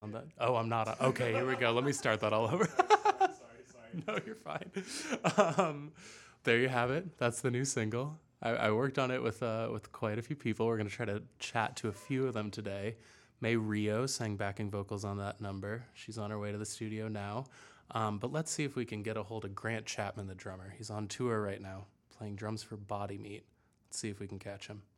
on that. Oh, I'm not. Okay, here we go. Let me start that all over. Sorry. No, you're fine. There you have it. That's the new single. I worked on it with quite a few people. We're going to try to chat to a few of them today. May Rio sang backing vocals on that number. She's on her way to the studio now. But let's see if we can get a hold of Grant Chapman, the drummer. He's on tour right now, playing drums for Body Meat. Let's see if we can catch him.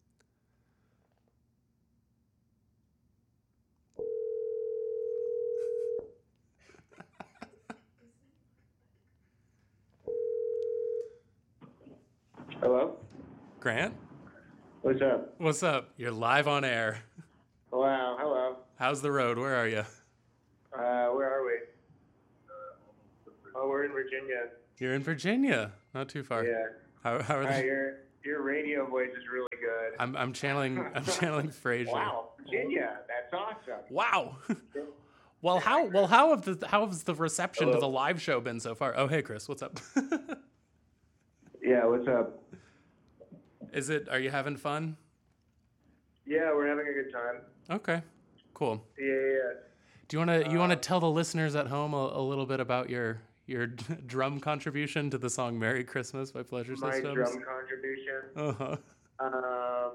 Hello? Grant? What's up? What's up? You're live on air. Wow, hello. How's the road? Where are you? Where are we? Oh, we're in Virginia. You're in Virginia. Not too far. Yeah. How are Hi, they? your radio voice is really good. I'm channeling Frasier. Wow, Virginia, that's awesome. Wow. Well, how has the reception to the live show been so far? Oh, hey Chris, what's up? Yeah, what's up? Are you having fun? Yeah, we're having a good time. Okay. Cool. Yeah. Do you want to tell the listeners at home a little bit about your drum contribution to the song "Merry Christmas" by Pleasure Systems? My drum contribution. Uh-huh.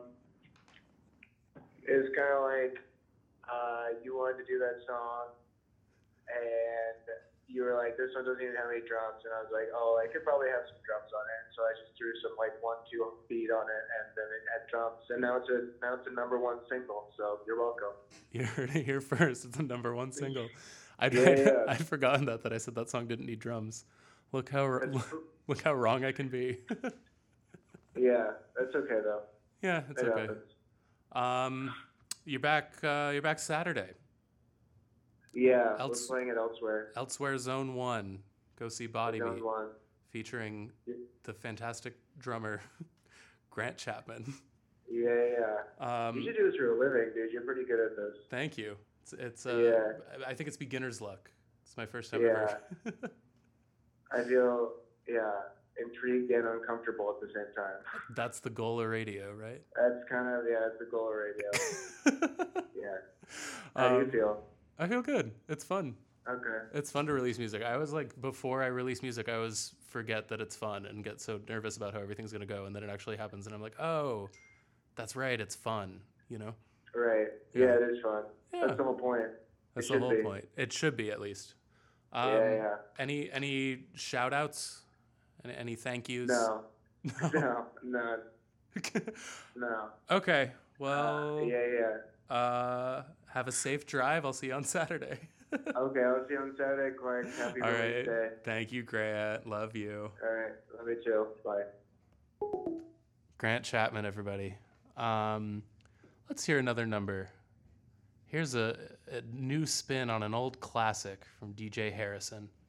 It's kind of like you wanted to do that song, and you were like, "This one doesn't even have any drums," and I was like, "Oh, I could probably have some drums on it," and so I just threw some like 1-2 beat on it, and then it had drums, and now it's a number one single. So you're welcome. You heard it here first. It's a number one single. I'd forgotten that I said that song didn't need drums. Look how wrong I can be. Yeah, that's okay though. Yeah, it's okay. Happens. You're back Saturday. Yeah, we're playing it elsewhere. Elsewhere Zone 1. Go see Body Zone Meat. 1. Featuring the fantastic drummer Grant Chapman. Yeah. You should do this for a living, dude. You're pretty good at this. Thank you. It's I think it's beginner's luck. It's my first time ever. I feel intrigued and uncomfortable at the same time. That's the goal of radio, right? That's kind of that's the goal of radio. Yeah. How do you feel? I feel good. It's fun. Okay. It's fun to release music. I was like, before I release music, I always forget that it's fun and get so nervous about how everything's going to go. And then it actually happens. And I'm like, oh, that's right. It's fun, you know? Right. Yeah, it is fun. Yeah. That's the whole point. That's the whole point. It should be, at least. Yeah. Any shout outs? Any thank yous? No. No, none. No. Okay. Well. Yeah. Have a safe drive. I'll see you on Saturday. Okay, I'll see you on Saturday, Clark. Happy Release Day. Thank you, Grant. Love you. All right. Love you too. Bye. Grant Chapman, everybody. Let's hear another number. Here's a new spin on an old classic from DJ Harrison.